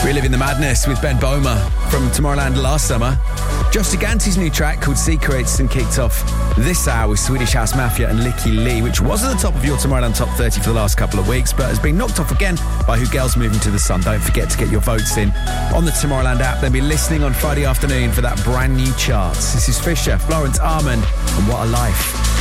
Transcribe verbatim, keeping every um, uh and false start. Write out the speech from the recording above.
Reliving the madness with Ben Böhmer from Tomorrowland last summer. Josh Gigante's new track called Secrets and kicked off this hour with Swedish House Mafia and Licky Lee, which was at the top of your Tomorrowland Top thirty for the last couple of weeks, but has been knocked off again by Who Girls Moving to the Sun. Don't forget to get your votes in on the Tomorrowland app. Then be listening on Friday afternoon for that brand new charts. This is Fisher, Florence Armand, and What a Life.